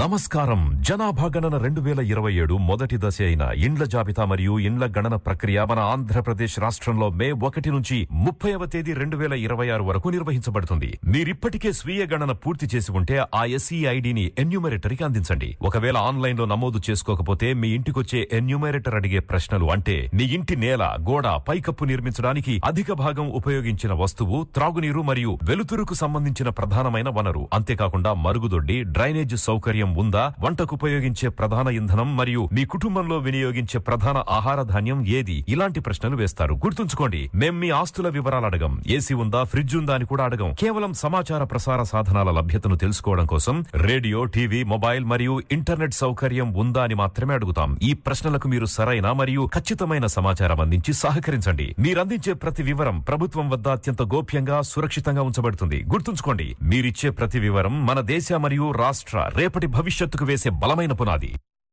నమస్కారం. జనాభా గణన 2027 మొదటి దశ అయిన ఇండ్ల జాబితా మరియు ఇండ్ల గణన ప్రక్రియ మన ఆంధ్రప్రదేశ్ రాష్ట్రంలో మే 1 నుంచి 30వ తేదీ 2026 వరకు నిర్వహించబడుతుంది. మీరిప్పటికే స్వీయ గణన పూర్తి చేసి ఉంటే ఆ ఎస్ఈ ఐడిని ఎన్యూమరేటర్కి అందించండి. ఒకవేళ ఆన్లైన్ లో నమోదు చేసుకోకపోతే మీ ఇంటికొచ్చే ఎన్యూమరేటర్ అడిగే ప్రశ్నలు అంటే మీ ఇంటి నేల, గోడ, పైకప్పు నిర్మించడానికి అధిక భాగం ఉపయోగించిన వస్తువు, త్రాగునీరు మరియు వెలుతురుకు సంబంధించిన ప్రధానమైన వనరు, అంతేకాకుండా మరుగుదొడ్డి, డ్రైనేజ్ సౌకర్యం ఉందా, వంటకు ఉపయోగించే ప్రధాన ఇంధనం మరియు మీ కుటుంబంలో వినియోగించే ప్రధాన ఆహార ధాన్యం ఏది, ఇలాంటి ప్రశ్నలు వేస్తారు. గుర్తుంచుకోండి, మేం మీ ఆస్తుల వివరాలు అడగం. ఏసీ ఉందా, ఫ్రిడ్జ్ ఉందా అని కూడా అడగం. కేవలం సమాచార ప్రసార సాధనాల లభ్యతను తెలుసుకోవడం కోసం రేడియో, టీవీ, మొబైల్ మరియు ఇంటర్నెట్ సౌకర్యం ఉందా అని మాత్రమే అడుగుతాం. ఈ ప్రశ్నలకు మీరు సరైన మరియు ఖచ్చితమైన సమాచారం అందించి సహకరించండి. మీరందించే ప్రతి వివరం ప్రభుత్వం వద్ద అత్యంత గోప్యంగా, సురక్షితంగా ఉంచబడుతుంది. గుర్తుంచుకోండి, మీరిచ్చే ప్రతి వివరం మన దేశ మరియు రాష్ట్ర రేపటి భవిష్యత్తుకు వేసే బలమైన పునాది.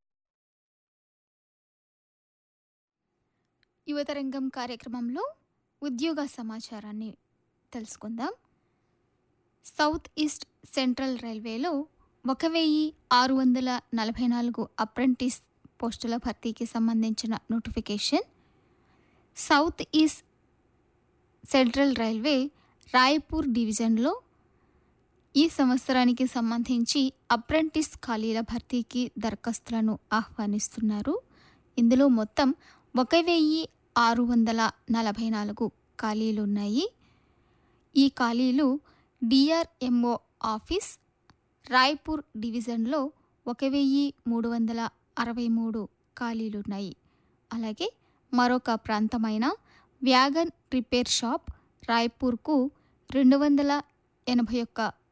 యువతరంగం కార్యక్రమంలో ఉద్యోగ సమాచారాన్ని తెలుసుకుందాం. సౌత్ ఈస్ట్ సెంట్రల్ రైల్వేలో 1644 అప్రెంటిస్ పోస్టుల భర్తీకి సంబంధించిన notification. South east central railway Raipur డివిజన్లో ఈ సంవత్సరానికి సంబంధించి అప్రెంటిస్ ఖాళీల భర్తీకి దరఖాస్తులను ఆహ్వానిస్తున్నారు. ఇందులో మొత్తం 1644 ఖాళీలున్నాయి. ఈ ఖాళీలు డిఆర్ఎంఓ ఆఫీస్, రాయ్పూర్ డివిజన్లో 1363 ఖాళీలున్నాయి. అలాగే మరొక ప్రాంతమైన వ్యాగన్ రిపేర్ షాప్ రాయ్పూర్కు 281